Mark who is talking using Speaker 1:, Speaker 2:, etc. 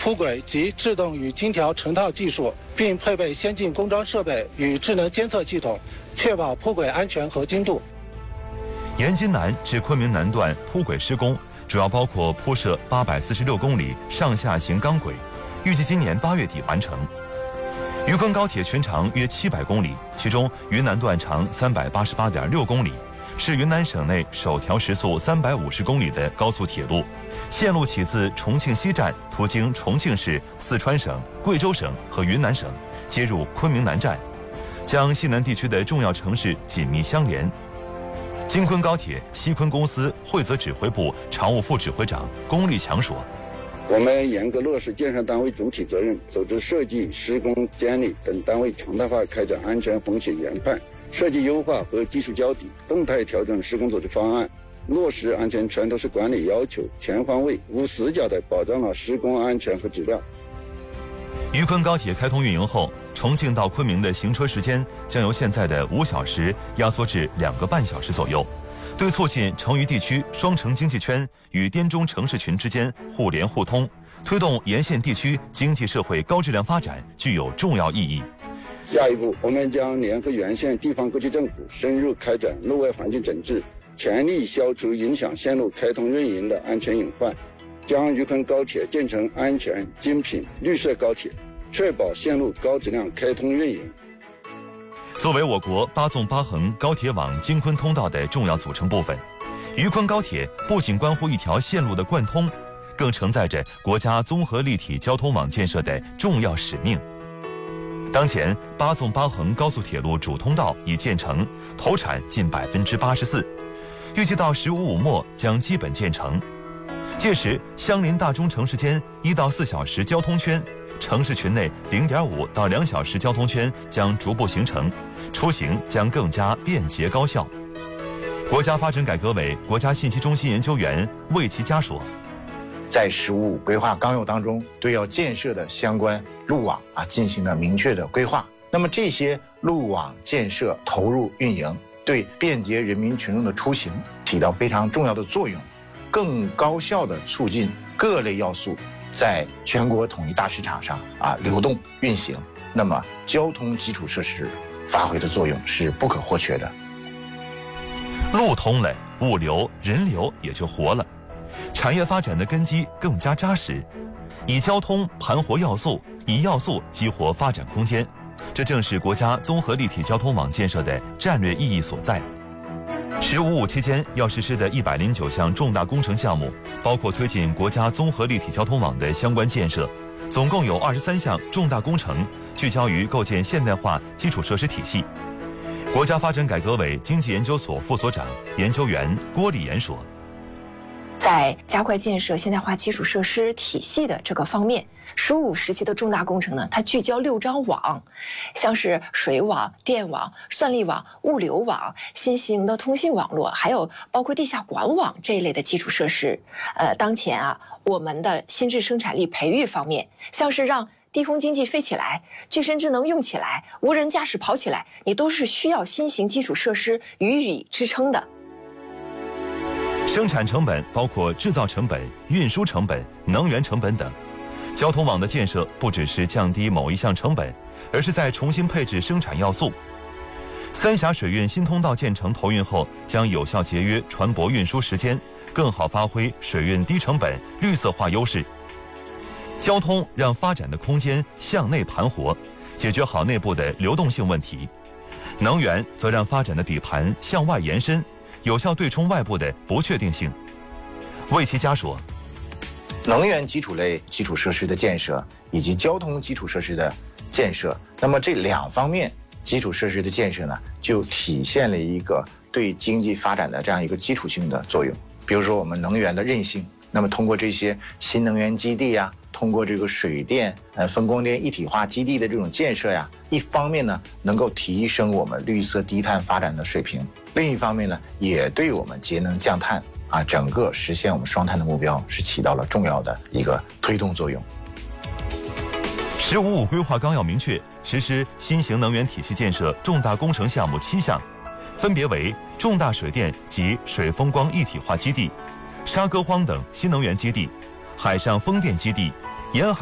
Speaker 1: 铺轨及制动与精调成套技术，并配备先进工装设备与智能监测系统，确保铺轨安全和精度。
Speaker 2: 延津南至昆明南段铺轨施工主要包括铺设846公里上下行钢轨，预计今年8月底完成。渝昆高铁全长约700公里，其中云南段长388.6公里，是云南省内首条时速350公里的高速铁路。线路起自重庆西站，途经重庆市、四川省、贵州省和云南省，接入昆明南站，将西南地区的重要城市紧密相连。京昆高铁西昆公司惠泽指挥部常务副指挥长龚立强说：“
Speaker 3: 我们严格落实建设单位主体责任，组织设计、施工、监理等单位常态化开展安全风险研判、设计优化和技术交底，动态调整施工组织方案，落实安全全都市管理要求，全方位、无死角地保障了施工安全和质量。”
Speaker 2: 渝昆高铁开通运营后，重庆到昆明的行车时间将由现在的5小时压缩至2个半小时左右，对促进成渝地区双城经济圈与滇中城市群之间互联互通，推动沿线地区经济社会高质量发展具有重要意义。
Speaker 3: 下一步，我们将联合原县地方各级政府，深入开展路外环境整治，全力消除影响线路开通运营的安全隐患，将渝昆高铁建成安全、精品、绿色高铁，确保线路高质量开通运营。
Speaker 2: 作为我国8纵8横高铁网京昆通道的重要组成部分，渝昆高铁不仅关乎一条线路的贯通，更承载着国家综合立体交通网建设的重要使命。当前8纵8横高速铁路主通道已建成，投产近84%，预计到15末将基本建成。届时，相邻大中城市间1到4小时交通圈，城市群内0.5到2小时交通圈将逐步形成，出行将更加便捷高效。国家发展改革委国家信息中心研究员魏其佳说：“
Speaker 4: 在“15+5”规划纲要当中，对要建设的相关路网进行了明确的规划。那么这些路网建设投入运营，对便捷人民群众的出行起到非常重要的作用，更高效地促进各类要素在全国统一大市场上流动运行。那么交通基础设施发挥的作用是不可或缺的。
Speaker 2: 路通了，物流、人流也就活了，产业发展的根基更加扎实。以交通盘活要素，以要素激活发展空间，这正是国家综合立体交通网建设的战略意义所在。“15+5”期间要实施的109项重大工程项目，包括推进国家综合立体交通网的相关建设，总共有23项重大工程，聚焦于构建现代化基础设施体系。国家发展改革委经济研究所副所长、研究员郭立言说：“
Speaker 5: 在加快建设现代化基础设施体系的这个方面，“15+5”时期的重大工程呢，它聚焦6张网，像是水网、电网、算力网、物流网、新型的通信网络，还有包括地下管网这一类的基础设施。当前我们的新质生产力培育方面，像是让低空经济飞起来，具身智能用起来，无人驾驶跑起来，你都是需要新型基础设施予以支撑的。”
Speaker 2: 生产成本包括制造成本、运输成本、能源成本等。交通网的建设不只是降低某一项成本，而是在重新配置生产要素。三峡水运新通道建成投运后，将有效节约船舶运输时间，更好发挥水运低成本、绿色化优势。交通让发展的空间向内盘活，解决好内部的流动性问题；能源则让发展的底盘向外延伸，有效对冲外部的不确定性。魏其佳说：“
Speaker 4: 能源基础类基础设施的建设以及交通基础设施的建设，那么这2方面基础设施的建设呢，就体现了一个对经济发展的这样一个基础性的作用。比如说我们能源的韧性，那么通过这些新能源基地通过这个水电、风光电一体化基地的这种建设一方面呢，能够提升我们绿色低碳发展的水平；另一方面呢，也对我们节能降碳整个实现我们双碳的目标是起到了重要的一个推动作用。
Speaker 2: “15+5”规划纲要明确实施新型能源体系建设重大工程项目7项，分别为重大水电及水风光一体化基地、沙歌荒等新能源基地、海上风电基地、沿海